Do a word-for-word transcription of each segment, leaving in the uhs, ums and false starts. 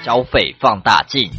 消费放大镜。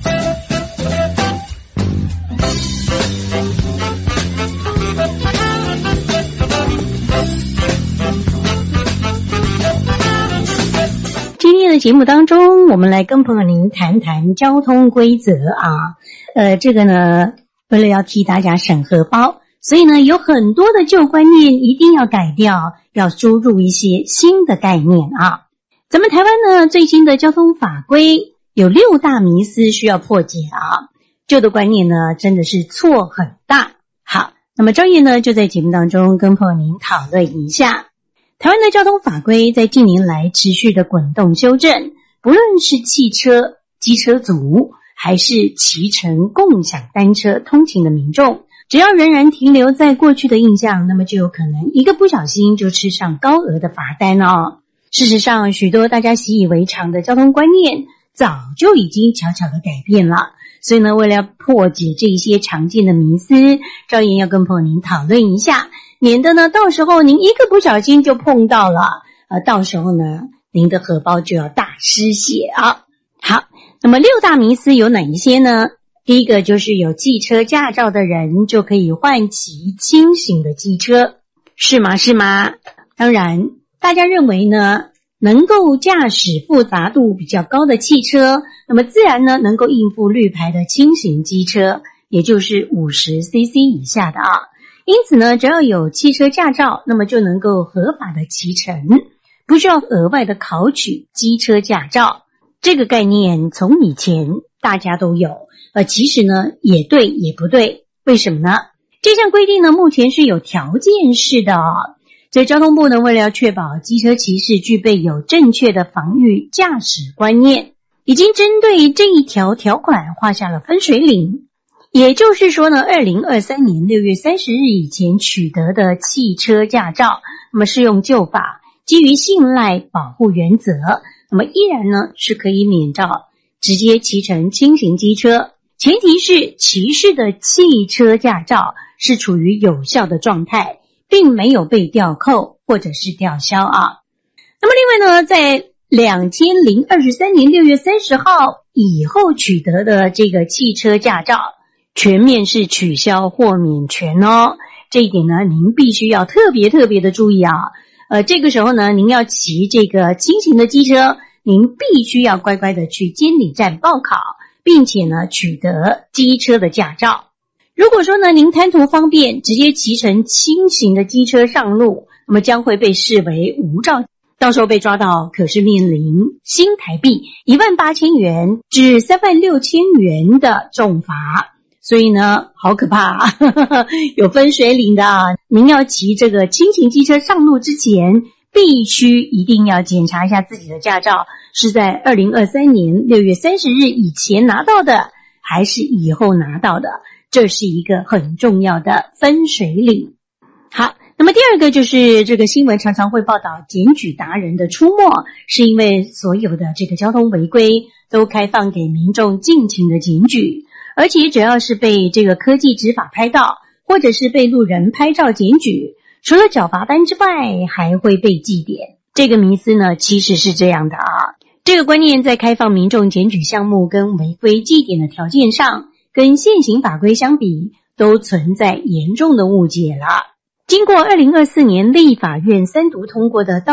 今天的节目当中，我们来跟朋友您谈谈交通规则啊。呃，这个呢，为了要替大家省荷包，所以呢，有很多的旧观念一定要改掉，要输入一些新的概念啊。咱们台湾呢，最新的交通法规有六大迷思需要破解啊。旧的观念呢，真的是错很大。好，那么张燕呢，就在节目当中跟朋友您讨论一下。台湾的交通法规在近年来持续的滚动修正，不论是汽车、机车族，还是骑乘共享单车通勤的民众，只要仍然停留在过去的印象，那么就有可能一个不小心就吃上高额的罚单哦。事实上，许多大家习以为常的交通观念早就已经悄悄的改变了。所以呢，为了破解这一些常见的迷思，赵妍要跟朋友您讨论一下，免得呢到时候您一个不小心就碰到了，呃，到时候呢您的荷包就要大失血啊。好，那么六大迷思有哪一些呢？第一个就是有汽车驾照的人就可以换骑轻型的机车，是吗？是吗？当然，大家认为呢，能够驾驶复杂度比较高的汽车，那么自然呢能够应付绿牌的轻型机车，也就是 五十 C C 以下的啊。因此呢，只要有汽车驾照，那么就能够合法的骑乘，不需要额外的考取机车驾照。这个概念从以前大家都有，呃，其实呢也对也不对。为什么呢？这项规定呢目前是有条件式的哦。所以交通部呢，为了要确保机车骑士具备有正确的防御驾驶观念，已经针对这一条条款画下了分水岭。也就是说呢，二零二三年六月三十日以前取得的汽车驾照，那么适用旧法，基于信赖保护原则，那么依然呢是可以免照直接骑乘轻型机车，前提是骑士的汽车驾照是处于有效的状态，并没有被吊扣或者是吊销啊。那么另外呢，在两千零二十三年六月三十号以后取得的这个汽车驾照，全面是取消或免权哦。这一点呢，您必须要特别特别的注意啊。呃，这个时候呢，您要骑这个轻型的机车，您必须要乖乖的去监理站报考，并且呢，取得机车的驾照。如果说呢，您贪图方便，直接骑乘轻型的机车上路，那么将会被视为无照，到时候被抓到可是面临新台币一万八千元至三万六千元的重罚。所以呢，好可怕啊有分水岭的啊。您要骑这个轻型机车上路之前，必须一定要检查一下自己的驾照是在二零二三年六月三十日以前拿到的，还是以后拿到的。这是一个很重要的分水岭。好，那么第二个就是这个新闻常常会报道检举达人的出没，是因为所有的这个交通违规都开放给民众尽情的检举，而且只要是被这个科技执法拍到，或者是被路人拍照检举，除了缴罚单之外，还会被记点。这个迷思呢，其实是这样的啊。这个观念在开放民众检举项目跟违规记点的条件上，跟现行法规相比，都存在严重的误解了。经过二零二四年立法院三读通过的